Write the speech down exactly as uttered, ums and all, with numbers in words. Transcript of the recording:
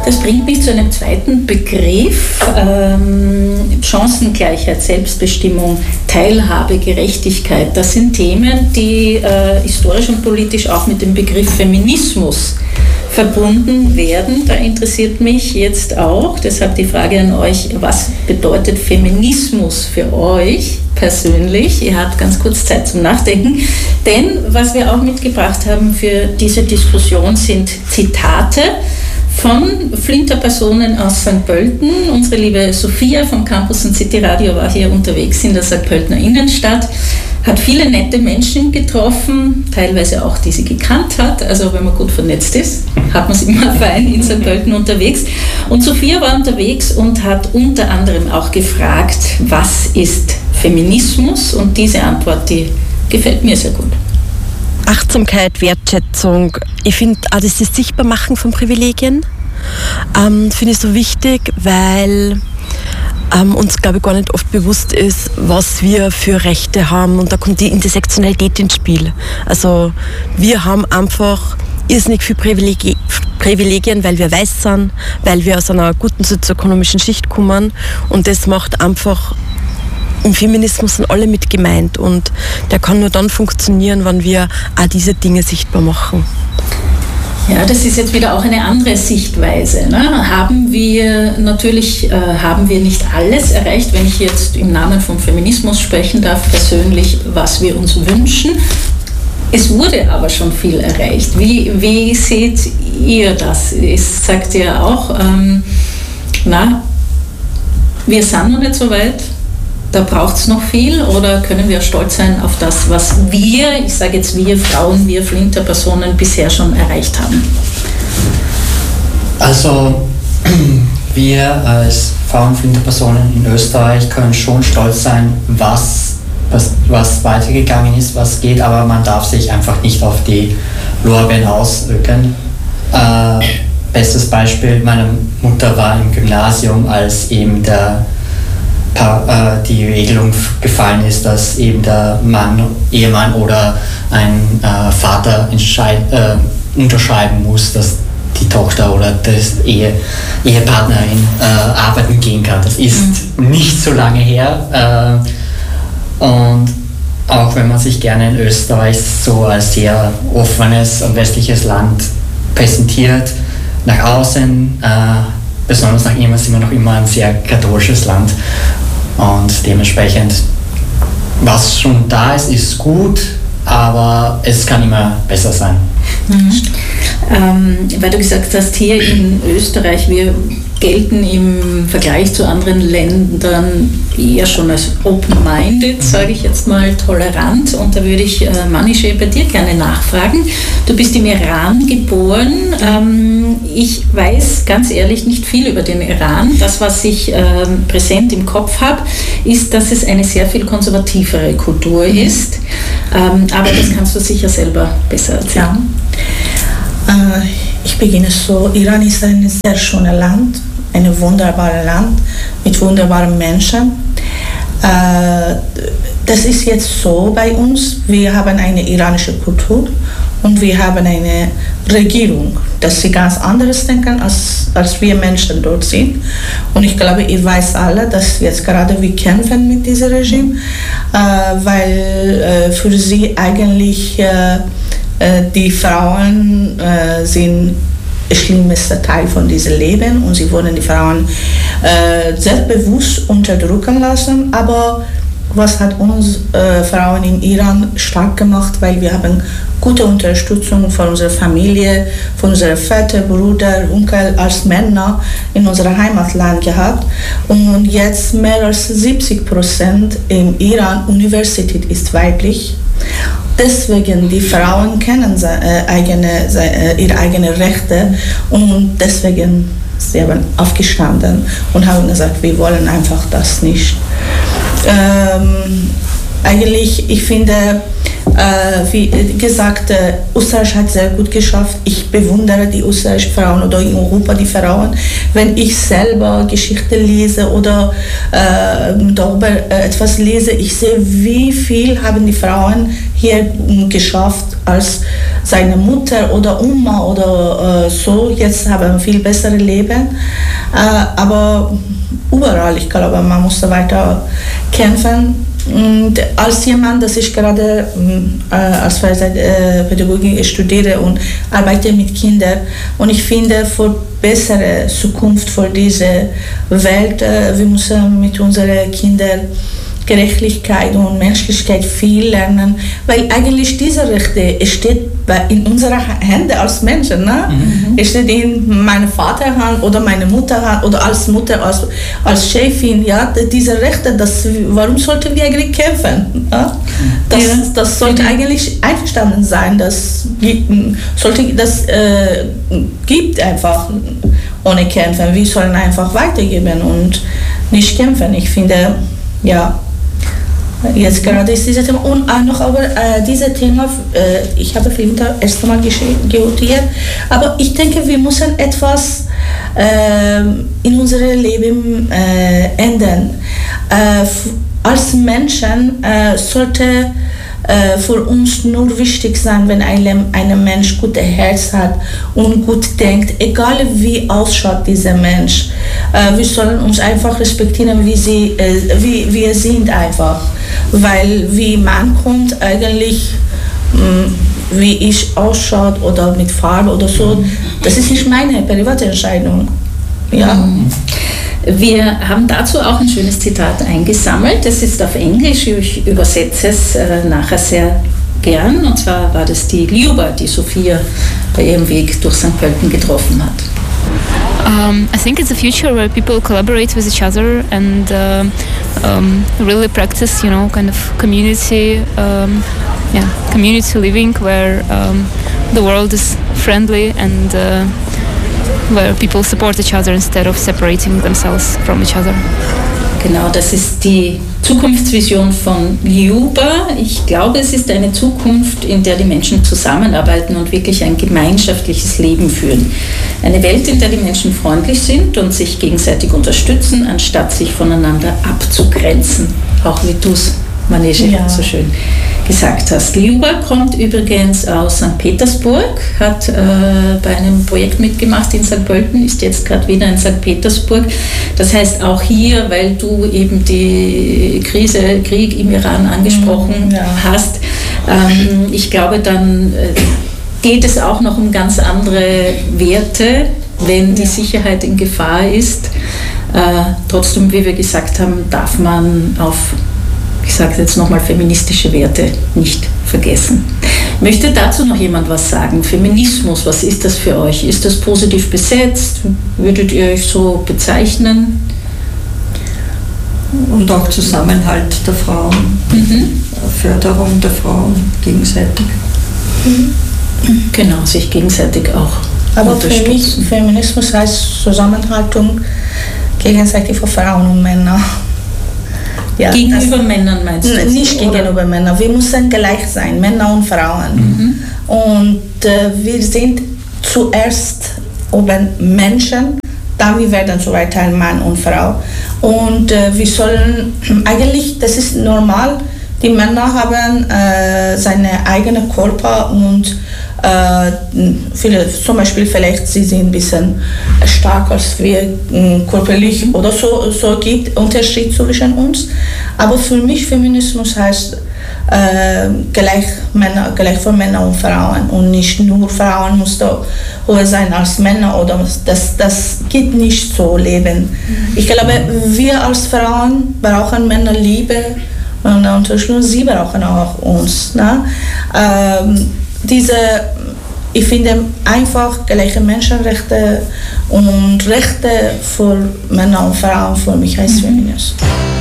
Das bringt mich zu einem zweiten Begriff, ähm, Chancengleichheit, Selbstbestimmung, Teilhabe, Gerechtigkeit. Das sind Themen, die äh, historisch und politisch auch mit dem Begriff Feminismus verbunden werden. Da interessiert mich jetzt auch, deshalb die Frage an euch, was bedeutet Feminismus für euch persönlich? Ihr habt ganz kurz Zeit zum Nachdenken, denn was wir auch mitgebracht haben für diese Diskussion sind Zitate von Flinter-Personen aus Sankt Pölten. Unsere liebe Sophia vom Campus und City Radio war hier unterwegs in der Sankt Pöltener Innenstadt, hat viele nette Menschen getroffen, teilweise auch, die sie gekannt hat. Also wenn man gut vernetzt ist, hat man sie immer fein in Sankt Pölten unterwegs. Und Sophia war unterwegs und hat unter anderem auch gefragt, was ist Feminismus? Und diese Antwort, die gefällt mir sehr gut. Achtsamkeit, Wertschätzung. Ich finde auch das Sichtbarmachen von Privilegien ähm, finde ich so wichtig, weil ähm, uns, glaube ich, gar nicht oft bewusst ist, was wir für Rechte haben. Und da kommt die Intersektionalität ins Spiel. Also wir haben einfach irrsinnig viel Privilegi- Privilegien, weil wir weiß sind, weil wir aus einer guten sozioökonomischen Schicht kommen. Und das macht einfach, im Feminismus sind alle mit gemeint. Und der kann nur dann funktionieren, wenn wir auch diese Dinge sichtbar machen. Ja, das ist jetzt wieder auch eine andere Sichtweise. Ne? Haben wir, natürlich äh, haben wir nicht alles erreicht, wenn ich jetzt im Namen vom Feminismus sprechen darf, persönlich, was wir uns wünschen. Es wurde aber schon viel erreicht. Wie, wie seht ihr das? Es sagt ja auch, ähm, na, wir sind noch nicht so weit. Da braucht es noch viel, oder können wir stolz sein auf das, was wir, ich sage jetzt wir Frauen, wir Flinter-Personen bisher schon erreicht haben? Also wir als Frauen-Flinter-Personen in Österreich können schon stolz sein, was, was, was weitergegangen ist, was geht, aber man darf sich einfach nicht auf die Lorbeeren ausrücken. Äh, bestes Beispiel, meine Mutter war im Gymnasium, als eben der die Regelung gefallen ist, dass eben der Mann, Ehemann oder ein äh, Vater äh, unterschreiben muss, dass die Tochter oder die Ehe, Ehepartnerin äh, arbeiten gehen kann. Das ist mhm. nicht so lange her. Äh, und auch wenn man sich gerne in Österreich so als sehr offenes und westliches Land präsentiert, nach außen, äh, besonders nach innen, sind wir noch immer ein sehr katholisches Land. Und dementsprechend, was schon da ist, ist gut, aber es kann immer besser sein. Mhm. Ähm, weil du gesagt hast, hier in Österreich, wir gelten im Vergleich zu anderen Ländern eher schon als open-minded, sage ich jetzt mal, tolerant. Und da würde ich, äh, Manische, bei dir gerne nachfragen. Du bist im Iran geboren. Ähm, ich weiß ganz ehrlich nicht viel über den Iran. Das, was ich ähm, präsent im Kopf habe, ist, dass es eine sehr viel konservativere Kultur ist. Ähm, aber das kannst du sicher selber besser erzählen. Ja. Äh, ich beginne so. Iran ist ein sehr schönes Land, ein wunderbares Land mit wunderbaren Menschen. Äh, das ist jetzt so bei uns. Wir haben eine iranische Kultur und wir haben eine Regierung, dass sie ganz anderes denken, als, als wir Menschen dort sind. Und ich glaube, ihr weiß alle, dass jetzt gerade wir kämpfen mit diesem Regime, äh, weil äh, für sie eigentlich äh, äh, die Frauen äh, sind der schlimmste Teil von diesem Leben und sie wollen die Frauen äh, selbstbewusst unterdrücken lassen. Aber was hat uns äh, Frauen in Iran stark gemacht, weil wir haben gute Unterstützung von unserer Familie, von unseren Vätern, Brüdern, Onkel als Männer in unserem Heimatland gehabt. Und jetzt mehr als siebzig Prozent im Iran Universität ist weiblich. Deswegen die Frauen kennen äh, eigene, äh, ihre eigenen Rechte und deswegen sie haben aufgestanden und haben gesagt, wir wollen einfach das nicht. Ähm, eigentlich, ich finde, äh, wie gesagt, äh, Österreich hat sehr gut geschafft. Ich bewundere die österreichischen Frauen oder in Europa die Frauen. Wenn ich selber Geschichte lese oder äh, darüber äh, etwas lese, ich sehe, wie viel haben die Frauen hier geschafft als seine Mutter oder Oma oder äh, so. Jetzt haben wir ein viel besseres Leben. Äh, aber überall, ich glaube, man muss weiter kämpfen. Und als jemand, dass ich gerade äh, als Freizeitpädagogin studiere und arbeite mit Kindern und ich finde, für bessere Zukunft für diese Welt, äh, wir müssen mit unseren Kindern Gerechtigkeit und Menschlichkeit viel lernen, weil eigentlich diese Rechte steht in unseren Händen als Menschen. Ne? Mhm. Es steht in meiner Vaterhand oder meine Mutterhand oder als Mutter, als, als Chefin. Ja? Diese Rechte, das, warum sollten wir eigentlich kämpfen? Ja? Das, ja. das sollte eigentlich einverstanden sein. Das, sollte, das äh, gibt einfach ohne Kämpfen. Wir sollen einfach weitergeben und nicht kämpfen. Ich finde, ja, jetzt gerade ist dieses Thema und auch noch aber äh, dieses Thema, äh, ich habe für das erste Mal geotiert, aber ich denke, wir müssen etwas äh, in unserem Leben äh, ändern. Äh, als Menschen äh, sollte äh, für uns nur wichtig sein, wenn ein, ein Mensch gutes Herz hat und gut denkt, egal wie ausschaut dieser Mensch. Äh, wir sollen uns einfach respektieren, wie, sie, äh, wie wir sind einfach. Weil wie man kommt, eigentlich mh, wie ich ausschaut oder mit Farbe oder so, das ist nicht meine private Entscheidung. Ja. Wir haben dazu auch ein schönes Zitat eingesammelt. Das ist auf Englisch, ich übersetze es äh, nachher sehr gern. Und zwar war das die Ljuba, die Sophia bei ihrem Weg durch Sankt Pölten getroffen hat. Um, I think it's a future where people collaborate with each other and uh, um, really practice, you know, kind of community, um, yeah, community living where um, the world is friendly and uh, where people support each other instead of separating themselves from each other. Genau, das ist die Zukunftsvision von Ljuba. Ich glaube, es ist eine Zukunft, in der die Menschen zusammenarbeiten und wirklich ein gemeinschaftliches Leben führen. Eine Welt, in der die Menschen freundlich sind und sich gegenseitig unterstützen, anstatt sich voneinander abzugrenzen. Auch wie du es, Maneje, ja. so schön gesagt hast. Ljuba kommt übrigens aus Sankt Petersburg, hat äh, bei einem Projekt mitgemacht in Sankt Pölten, ist jetzt gerade wieder in Sankt Petersburg. Das heißt auch hier, weil du eben die Krise, Krieg im Iran angesprochen ja. hast, ähm, ich glaube, dann äh, geht es auch noch um ganz andere Werte, wenn die Sicherheit in Gefahr ist. Äh, trotzdem, wie wir gesagt haben, darf man auf, ich sage jetzt nochmal, feministische Werte nicht vergessen. Möchte dazu noch jemand was sagen? Feminismus, was ist das für euch? Ist das positiv besetzt? Würdet ihr euch so bezeichnen? Und auch Zusammenhalt der Frauen, mhm. Förderung der Frauen gegenseitig. Mhm. Genau, sich gegenseitig auch Aber für mich, Feminismus heißt Zusammenhaltung gegenseitig für Frauen und Männer. Ja, gegenüber Männern meinst du? Nicht oder? Gegenüber Männern. Wir müssen gleich sein, Männer und Frauen. Mhm. Und äh, wir sind zuerst oben Menschen, dann wir werden so weiter Mann und Frau. Und äh, wir sollen, eigentlich, das ist normal, die Männer haben äh, seine eigenen Körper und äh, viele, zum Beispiel vielleicht sie sind ein bisschen stark als wir äh, körperlich oder so, so gibt Unterschied zwischen uns. Aber für mich Feminismus heißt äh, gleich, Männer, gleich für Männer und Frauen und nicht nur Frauen müssen höher sein als Männer oder das, das geht nicht so leben. Ich glaube, wir als Frauen brauchen Männer Liebe und Unterstützung, sie brauchen auch uns. Ne? Ähm, diese, ich finde einfach gleiche Menschenrechte und Rechte für Männer und Frauen für mich heißt Feminismus.